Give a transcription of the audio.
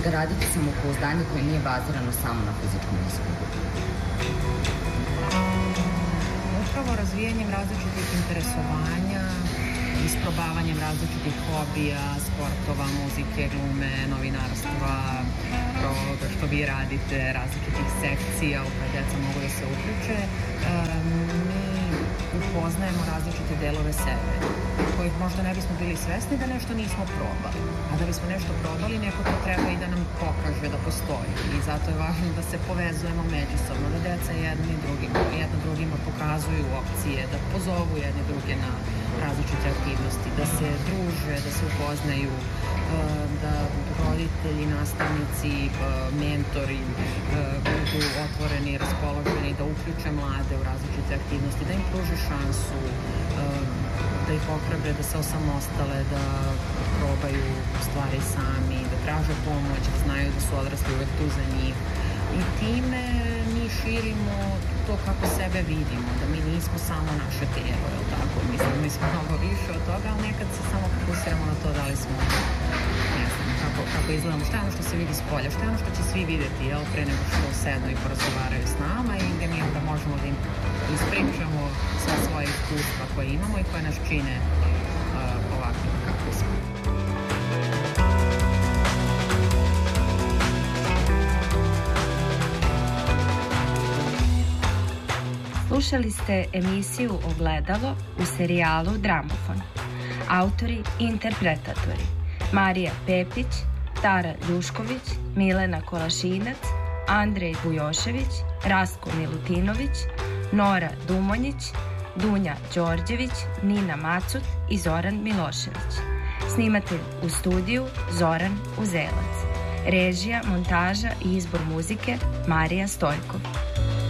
graditi samopouzdanje koje nije bazirano samo na fizičkom iskupu? Upravo razvijanjem različitih interesovanja, isprobavanjem različitih hobija, sportova, muzike, glume, novinarstva, ovoga što vi radite, različitih sekcija u koje djeca mogu da se uključe, mi upoznajemo različite delove sebe, kojih možda ne bismo bili svesni da nešto nismo probali. A da bismo nešto probali, neko to treba i da nam pokaže da postoji. I zato je važno da se povezujemo međusobno, da deca jedno drugima pokazuju opcije, da pozovu jedne druge na različite aktivnosti, da se druže, da se upoznaju, da roditelji, nastavnici, mentori budu otvoreni, raspoloženi, da uključe mlade u različite aktivnosti, da im pruže šansu, da ih ohrabre da se osamostale, da probaju stvari sami, da traže pomoć, da znaju da su odrasli uvek tu za njih. I time mi širimo to kako sebe vidimo, da mi nismo samo naše telo, je li tako? Mislim, mi smo mnogo više od toga, ali nekad se samo fokusiramo na to da li smo, ne znam, kako izgledamo, šta je ono što se vidi s polja, šta je ono što će svi videti, jel, pre nego što sednu i porazgovaraju s nama i gde mi onda možemo da im ispričamo sva svoje iskustva koje imamo i koje nas čine ovakvim kako smo. Slušali ste emisiju Ogledalo u serijalu Dramofon. Autori i interpretatori: Marija Pepić, Tara Ljušković, Milena Kolašinac, Andrej Bujošević, Rastko Milutinović, Nora Dumonjić, Dunja Đorđević, Nina Macut i Zoran Milošević. Snimatelj u studiju Zoran Uzelac. Režija, montaža i izbor muzike Marija Stojkov.